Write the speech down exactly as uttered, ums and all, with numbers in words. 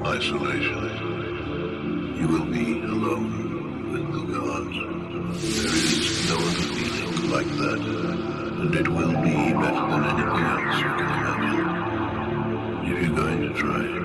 isolation. You will be alone with the gods. There is no other feeling like that, and it will be better than anything else you can imagine. If you're going to try